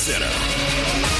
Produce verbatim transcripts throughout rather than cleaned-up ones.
Center.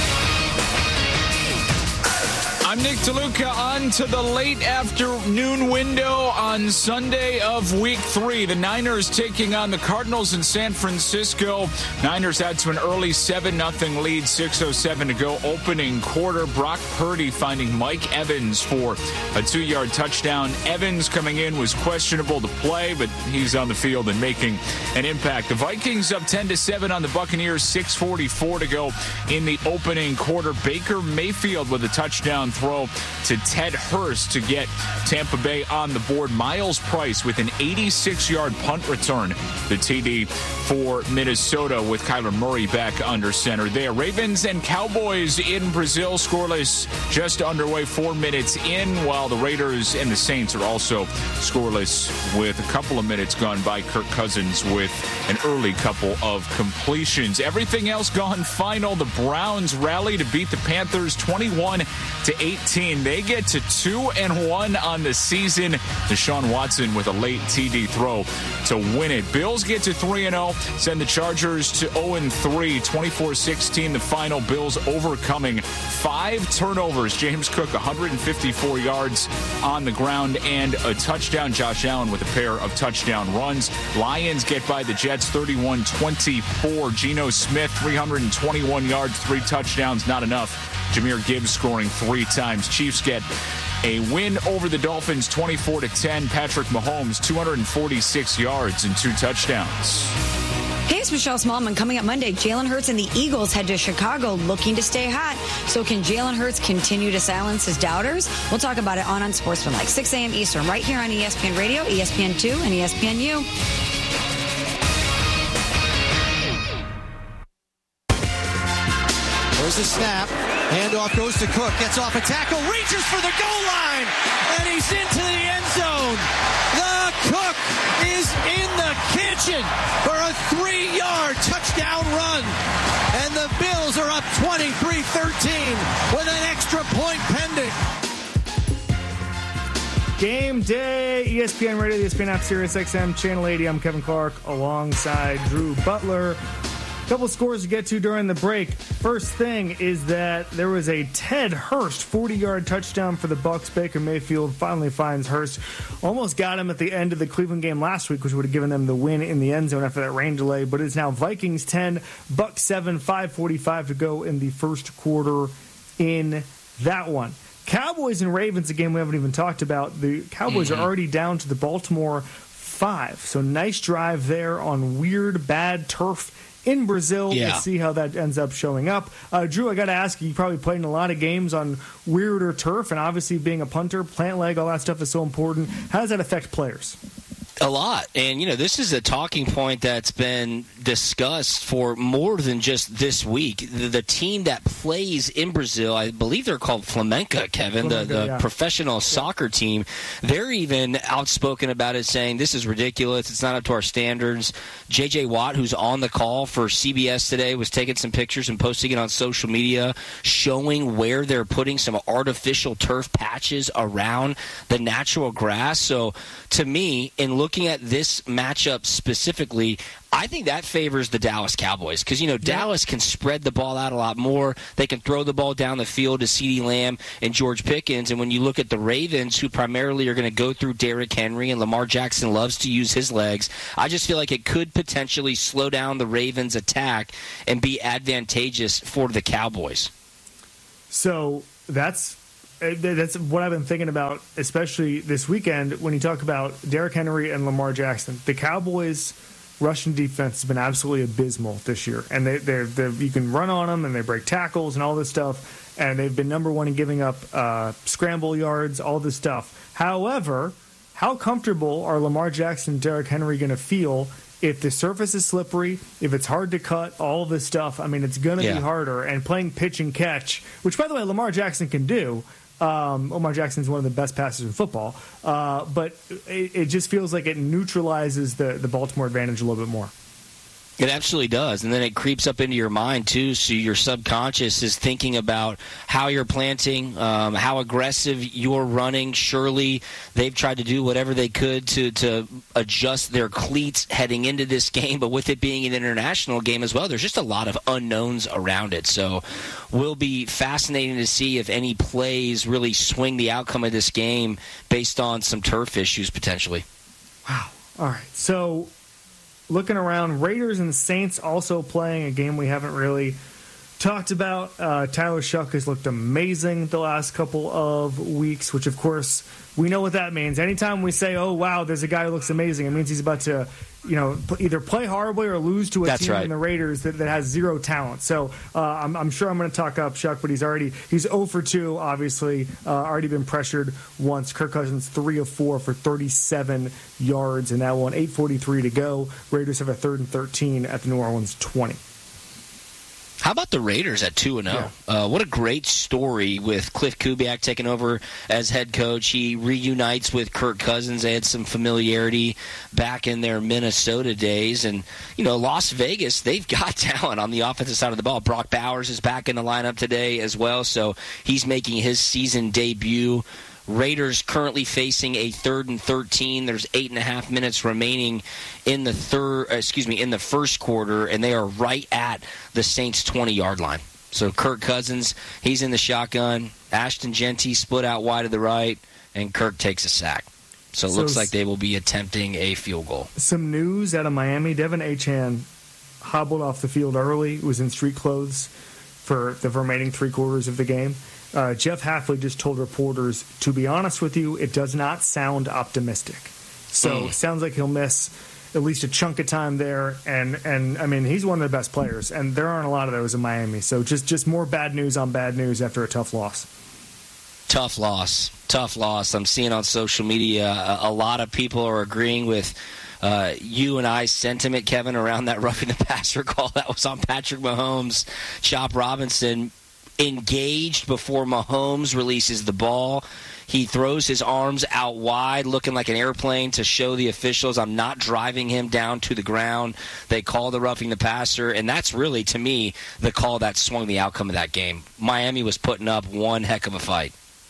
I'm Nick DeLuca. On to the late afternoon window on Sunday of week three. The Niners taking on the Cardinals in San Francisco. Niners had to an early seven nothing lead, six oh seven to go opening quarter. Brock Purdy finding Mike Evans for a two-yard touchdown. Evans coming in was questionable to play, but he's on the field and making an impact. The Vikings up ten to seven on the Buccaneers, six forty-four to go in the opening quarter. Baker Mayfield with a touchdown throw to Ted Hurst to get Tampa Bay on the board. Miles Price with an eighty-six-yard punt return, the T D for Minnesota with Kyler Murray back under center there. Ravens and Cowboys in Brazil, scoreless just underway, four minutes in, while the Raiders and the Saints are also scoreless with a couple of minutes gone by. Kirk Cousins with an early couple of completions. Everything else gone final. The Browns rally to beat the Panthers twenty-one to eighteen. They get to two and one on the season. Deshaun Watson with a late T D throw to win it. Bills get to three and oh, send the Chargers to oh and three. twenty-four sixteen the final. Bills overcoming five turnovers. James Cook one hundred fifty-four yards on the ground and a touchdown. Josh Allen with a pair of touchdown runs. Lions get by the Jets thirty-one twenty-four. Geno Smith three hundred twenty-one yards, three touchdowns, not enough. Jahmyr Gibbs scoring three times. Chiefs get a win over the Dolphins twenty-four to ten. Patrick Mahomes two hundred forty-six yards and two touchdowns. Hey, it's Michelle Smallman. Coming up Monday, Jalen Hurts and the Eagles head to Chicago looking to stay hot. So can Jalen Hurts continue to silence his doubters? We'll talk about it on Unsportsmanlike, six a.m. Eastern, right here on E S P N Radio, E S P N two, and E S P N U. There's the snap. Handoff goes to Cook. Gets off a tackle. Reaches for the goal line. And he's into the end zone. The Cook is in the kitchen for a three-yard touchdown run. And the Bills are up twenty-three thirteen with an extra point pending. Game day, E S P N Radio, E S P N app, Sirius X M, Channel eighty. I'm Kevin Clark alongside Drew Butler. A couple scores to get to during the break. First thing is that there was a Ted Hurst forty-yard touchdown for the Bucs. Baker Mayfield finally finds Hurst. Almost got him at the end of the Cleveland game last week, which would have given them the win in the end zone after that rain delay. But it's now Vikings ten, Bucs seven, five forty-five to go in the first quarter in that one. Cowboys and Ravens, a game we haven't even talked about. The Cowboys mm-hmm. are already down to the Baltimore five. So nice drive there on weird, bad turf in Brazil. Yeah. We'll see how that ends up showing up. Uh, Drew, I got to ask you, you probably played in a lot of games on weirder turf, and obviously being a punter, plant leg, all that stuff is so important. How does that affect players? A lot. And, you know, this is a talking point that's been discussed for more than just this week. The, the team that plays in Brazil, I believe they're called Flamengo, Kevin, Flamengo, the, the yeah. professional yeah. soccer team. They're even outspoken about it, saying this is ridiculous. It's not up to our standards. J J. Watt, who's on the call for C B S today, was taking some pictures and posting it on social media, showing where they're putting some artificial turf patches around the natural grass. So, to me, in looking at this matchup specifically, I think that favors the Dallas Cowboys because, you know, yeah. Dallas can spread the ball out a lot more. They can throw the ball down the field to CeeDee Lamb and George Pickens. And when you look at the Ravens, who primarily are going to go through Derrick Henry, and Lamar Jackson loves to use his legs, I just feel like it could potentially slow down the Ravens' attack and be advantageous for the Cowboys. So that's That's what I've been thinking about, especially this weekend when you talk about Derrick Henry and Lamar Jackson. The Cowboys' rushing defense has been absolutely abysmal this year, and they, they're, they're, you can run on them and they break tackles and all this stuff, and they've been number one in giving up uh, scramble yards, all this stuff. However, how comfortable are Lamar Jackson and Derrick Henry going to feel if the surface is slippery, if it's hard to cut, all of this stuff? I mean, it's going to yeah. be harder. And playing pitch and catch, which, by the way, Lamar Jackson can do. Um, Lamar Jackson is one of the best passers in football. Uh, but it, it just feels like it neutralizes the, the Baltimore advantage a little bit more. It absolutely does. And then it creeps up into your mind, too, so your subconscious is thinking about how you're planting, um, how aggressive you're running. Surely they've tried to do whatever they could to, to adjust their cleats heading into this game, but with it being an international game as well, there's just a lot of unknowns around it. So will be fascinating to see if any plays really swing the outcome of this game based on some turf issues potentially. Wow. All right. So looking around, Raiders and Saints also playing a game we haven't really talked about. Uh, Tyler Shuck has looked amazing the last couple of weeks, which, of course, we know what that means. Anytime we say, oh, wow, there's a guy who looks amazing, it means he's about to, you know, either play horribly or lose to a That's team right. in the Raiders that, that has zero talent. So uh, I'm, I'm sure I'm going to talk up Shuck, but he's already he's zero for two, obviously, uh, already been pressured once. Kirk Cousins three of four for thirty-seven yards in that one. eight forty-three to go. Raiders have a third and thirteen at the New Orleans twenty. How about the Raiders at two and oh? Uh, what a great story with Cliff Kubiak taking over as head coach. He reunites with Kirk Cousins. They had some familiarity back in their Minnesota days. And, you know, Las Vegas, they've got talent on the offensive side of the ball. Brock Bowers is back in the lineup today as well, so he's making his season debut. Raiders currently facing a third and thirteen. There's eight and a half minutes remaining in the third. Excuse me, in the first quarter, and they are right at the Saints' twenty-yard line. So Kirk Cousins, he's in the shotgun. Ashton Genty split out wide to the right, and Kirk takes a sack. So it So looks like they will be attempting a field goal. Some news out of Miami: Devin Achane hobbled off the field early. Was in street clothes for the remaining three quarters of the game. Uh, Jeff Hafley just told reporters, to be honest with you, it does not sound optimistic. So Mm. it sounds like he'll miss at least a chunk of time there. And, and I mean, he's one of the best players, and there aren't a lot of those in Miami. So just, just more bad news on bad news after a tough loss. Tough loss. Tough loss. I'm seeing on social media a, a lot of people are agreeing with uh, you and I's sentiment, Kevin, around that roughing the passer call that was on Patrick Mahomes. Chop Robinson engaged before Mahomes releases the ball. He throws his arms out wide, looking like an airplane to show the officials, I'm not driving him down to the ground. They call the roughing the passer, and that's really, to me, the call that swung the outcome of that game. Miami was putting up one heck of a fight.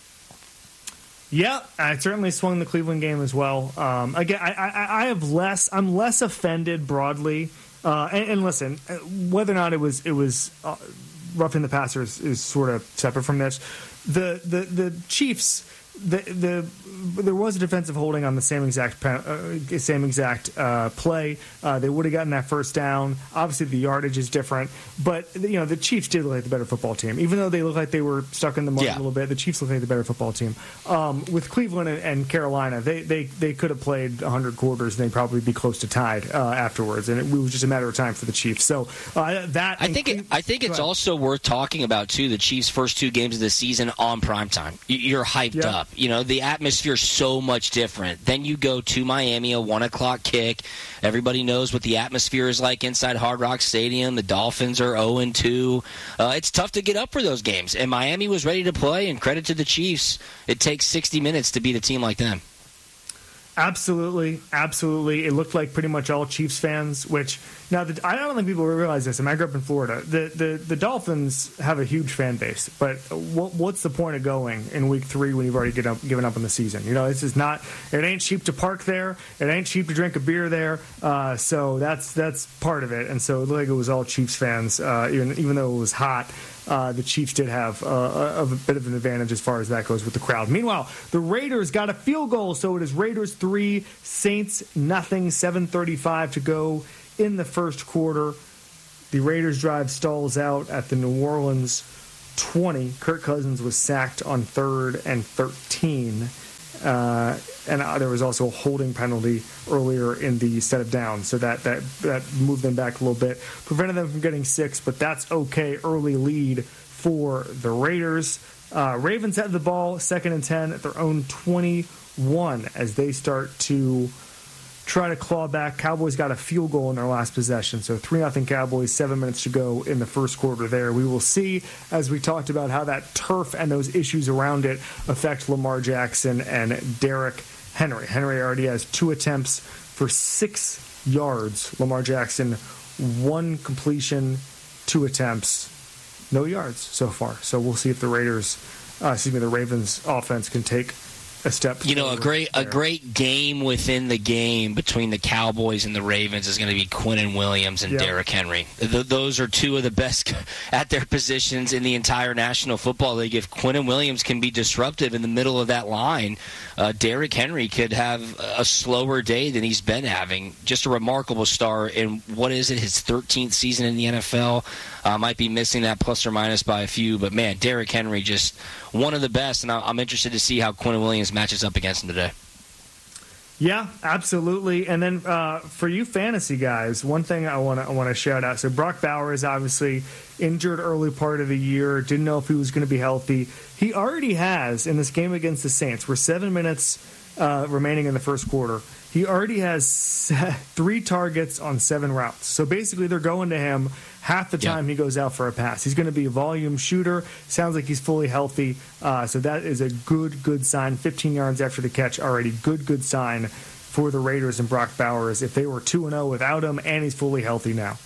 Yeah, I certainly swung the Cleveland game as well. Um, again, I, I, I have less. I'm less offended broadly. Uh, and, and listen, whether or not it was it was uh, roughing the passer is, is sort of separate from this. The the the Chiefs. The the there was a defensive holding on the same exact uh, same exact uh, play. Uh, they would have gotten that first down. Obviously, the yardage is different, but you know the Chiefs did look like the better football team, even though they look like they were stuck in the mud yeah. a little bit. The Chiefs look like the better football team. Um, with Cleveland and, and Carolina, they they they could have played one hundred quarters and they'd probably be close to tied uh, afterwards, and it was just a matter of time for the Chiefs. So uh, that I think it, I think it's also worth talking about too. The Chiefs' first two games of the season on primetime. You're hyped yeah. up. You know, the atmosphere is so much different. Then you go to Miami, a one o'clock kick. Everybody knows what the atmosphere is like inside Hard Rock Stadium. The Dolphins are oh and two. Uh, it's tough to get up for those games. And Miami was ready to play, and credit to the Chiefs. It takes sixty minutes to beat a team like them. Absolutely, absolutely. It looked like pretty much all Chiefs fans, which now the, I don't think people realize this. I mean, I grew up in Florida. The, the the Dolphins have a huge fan base, but what, what's the point of going in week three when you've already get up, given up on the season? You know, this is not. It ain't cheap to park there. It ain't cheap to drink a beer there. Uh, so that's that's part of it. And so it looked like it was all Chiefs fans, uh, even even though it was hot. Uh, the Chiefs did have uh, a, a bit of an advantage as far as that goes with the crowd. Meanwhile, the Raiders got a field goal, so it is Raiders three, Saints nothing, seven thirty-five to go in the first quarter. The Raiders drive stalls out at the New Orleans twenty. Kirk Cousins was sacked on third and thirteen. Uh, and uh, there was also a holding penalty earlier in the set of downs, so that, that that moved them back a little bit, prevented them from getting six, but that's okay. Early lead for the Raiders. Uh, Ravens have the ball, second and ten at their own twenty-one as they start to try to claw back. Cowboys got a field goal in their last possession, so three nothing Cowboys, seven minutes to go in the first quarter there. We will see, as we talked about, how that turf and those issues around it affect Lamar Jackson and Derrick Henry. Henry already has two attempts for six yards. Lamar Jackson, one completion, two attempts, no yards so far. So we'll see if the Raiders, uh, excuse me, the Ravens offense can take a step. You know, a great there. a great game within the game between the Cowboys and the Ravens is going to be Quinnen Williams and yeah. Derrick Henry. Th- those are two of the best at their positions in the entire National Football League. If Quinnen Williams can be disruptive in the middle of that line, uh, Derrick Henry could have a slower day than he's been having. Just a remarkable star in, what is it, his thirteenth season in the N F L. Uh, might be missing that plus or minus by a few, but man, Derrick Henry just one of the best, and I'm interested to see how Quinnen Williams matches up against him today. Yeah, absolutely. And then uh, for you fantasy guys, one thing I want to I want to shout out. So Brock Bowers obviously injured early part of the year, didn't know if he was going to be healthy. He already has in this game against the Saints. We're seven minutes uh, remaining in the first quarter. He already has three targets on seven routes. So basically they're going to him half the time yeah. he goes out for a pass. He's going to be a volume shooter. Sounds like he's fully healthy. Uh, so that is a good, good sign. fifteen yards after the catch already. Good, good sign for the Raiders and Brock Bowers. If they were two and oh without him, and he's fully healthy now.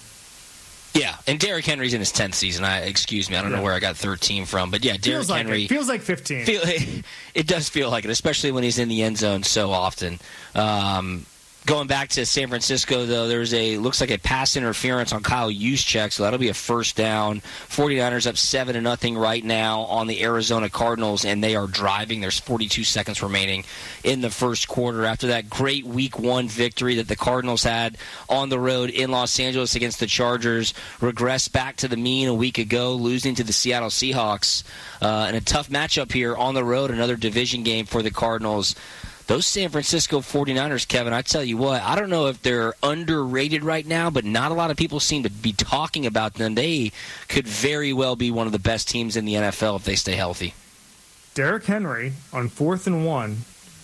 Yeah, and Derrick Henry's in his tenth season. I excuse me, I don't yeah. know where I got thirteen from, but yeah, Derrick feels like Henry it. feels like fifteen. Feel, it does feel like it, especially when he's in the end zone so often. Um, going back to San Francisco, though, there's a looks like a pass interference on Kyle Juszczyk, so that'll be a first down. 49ers up seven to nothing right now on the Arizona Cardinals, and they are driving. There's forty-two seconds remaining in the first quarter after that great Week One victory that the Cardinals had on the road in Los Angeles against the Chargers. Regressed back to the mean a week ago, losing to the Seattle Seahawks. Uh, and a tough matchup here on the road, another division game for the Cardinals. Those San Francisco 49ers, Kevin, I tell you what, I don't know if they're underrated right now, but not a lot of people seem to be talking about them. They could very well be one of the best teams in the N F L if they stay healthy. Derrick Henry on fourth and one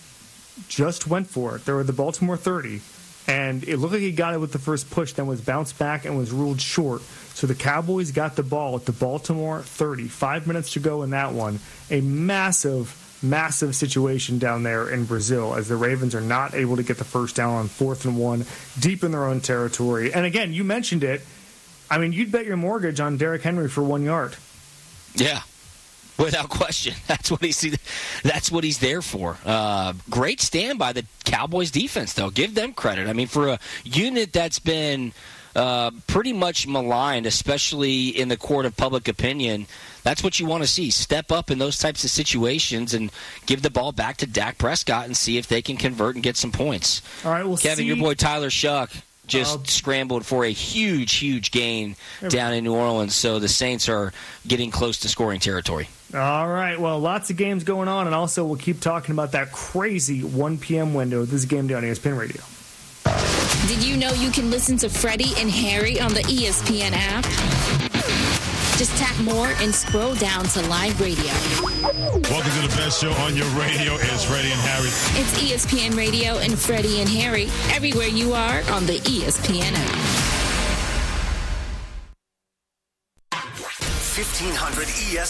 just went for it. They were the Baltimore thirty, and it looked like he got it with the first push, then was bounced back and was ruled short. So the Cowboys got the ball at the Baltimore thirty. Five minutes to go in that one. A massive Massive situation down there in Brazil as the Ravens are not able to get the first down on fourth and one deep in their own territory. And again, you mentioned it. I mean, you'd bet your mortgage on Derrick Henry for one yard. Yeah, without question. That's what he's. That's what he's there for. Uh, great stand by the Cowboys defense, though. Give them credit. I mean, for a unit that's been uh, pretty much maligned, especially in the court of public opinion. That's what you want to see. Step up in those types of situations and give the ball back to Dak Prescott and see if they can convert and get some points. All right, we'll Kevin, see. your boy Tyler Shuck just uh, scrambled for a huge, huge gain down in New Orleans, so the Saints are getting close to scoring territory. All right, well, lots of games going on, and also we'll keep talking about that crazy one p.m. window. This is Game Day on E S P N Radio. Did you know you can listen to Freddie and Harry on the E S P N app? Just tap more and scroll down to live radio. Welcome to the best show on your radio. It's Freddie and Harry. It's E S P N Radio and Freddie and Harry everywhere you are on the E S P N app. fifteen hundred E S